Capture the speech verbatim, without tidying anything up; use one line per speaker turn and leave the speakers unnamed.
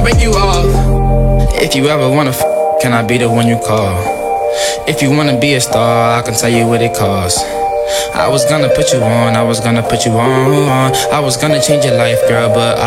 break you off. If you ever wanna f, can I be the one you call? If you wanna be a star, I can tell you what it costs. I was gonna put you on, I was gonna put you on. I was gonna change your life, girl, but